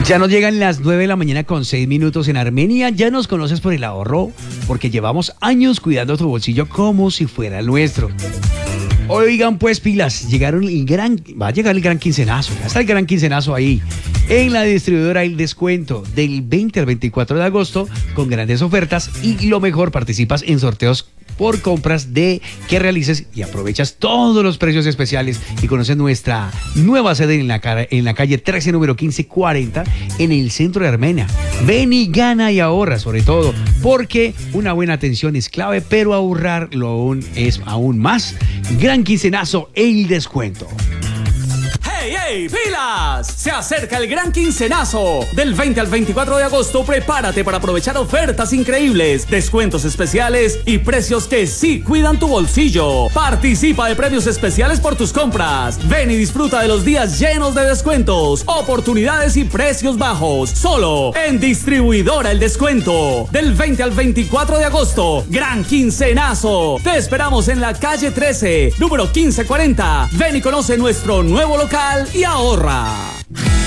Ya nos llegan las 9 de la mañana con 6 minutos en Armenia. Ya nos conoces por el ahorro, porque llevamos años cuidando tu bolsillo como si fuera el nuestro. Oigan pues pilas, va a llegar el gran quincenazo, ya está el gran quincenazo ahí. En la distribuidora El Descuento del 20 al 24 de agosto con grandes ofertas y lo mejor, participas en sorteos por compras que realices y aprovechas todos los precios especiales y conoces nuestra nueva sede en la calle 13, número 1540 en el centro de Armenia. Ven y gana y ahorra, sobre todo porque una buena atención es clave, pero ahorrarlo es aún más. Gran quincenazo, El Descuento. ¡Hey, hey, pilas! Se acerca el gran quincenazo. Del 20 al 24 de agosto, prepárate para aprovechar ofertas increíbles, descuentos especiales y precios que sí cuidan tu bolsillo. Participa de premios especiales por tus compras. Ven y disfruta de los días llenos de descuentos, oportunidades y precios bajos. Solo en Distribuidora El Descuento. Del 20 al 24 de agosto, gran quincenazo. Te esperamos en la calle 13, número 1540. Ven y conoce nuestro nuevo local y ahorra.